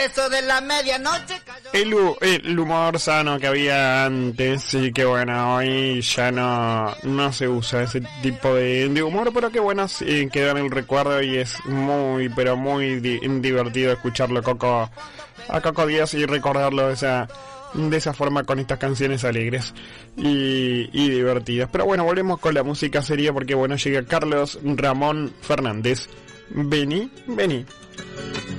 eso de la medianoche cayó. El humor sano que había antes, sí, que bueno, hoy ya no se usa ese tipo de humor, pero que bueno, sí, queda en el recuerdo y es muy, pero muy divertido escucharlo a Coco Díaz y recordarlo de esa forma con estas canciones alegres y divertidas. Pero bueno, volvemos con la música seria porque bueno, llega Carlos Ramón Fernández. Vení.